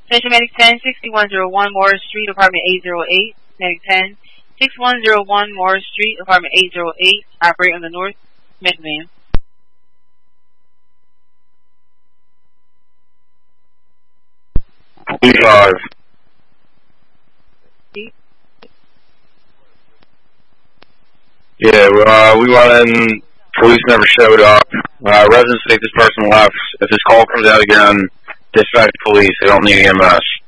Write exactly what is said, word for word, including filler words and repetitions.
Station Medic ten, sixty-one oh one Morris Street, apartment eight oh eight. Medic ten, sixty-one oh one Morris Street, apartment eight oh eight. Operate on the north med van. forty-five. Yeah, uh, we went in, police never showed up. Uh, residents think this person left. If this call comes out again, dispatch police. They don't need E M S.